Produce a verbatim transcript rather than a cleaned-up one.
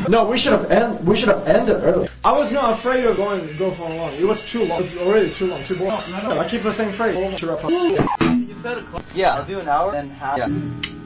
No, we should have end. We should have ended early. I was not afraid of going go for long. It was too long. It was already too long. Too boring. No, I keep the same phrase. To wrap up. You said a cl- Yeah, I'll do an hour and half. Yeah.